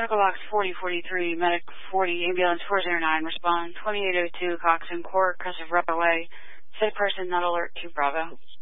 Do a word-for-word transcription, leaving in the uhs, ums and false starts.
Medical box forty forty-three, medic forty, ambulance four zero nine, respond twenty-eight oh two, Cox and Court, Crescent Runaway. Said person not alert to Bravo.